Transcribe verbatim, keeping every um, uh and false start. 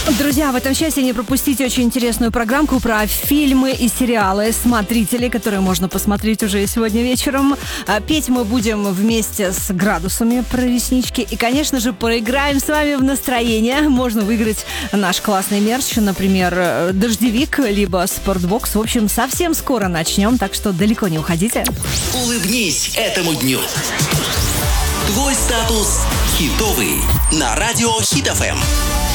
Друзья, в этом часе не пропустите очень интересную программку про фильмы и сериалы «Смотрители», которые можно посмотреть уже сегодня вечером. Петь мы будем вместе с градусами про реснички. И, конечно же, поиграем с вами в настроение. Можно выиграть наш классный мерч, например, дождевик, либо спортбокс. В общем, совсем скоро начнем, так что далеко не уходите. Улыбнись этому дню. Твой статус хитовый на радио Хит эф эм.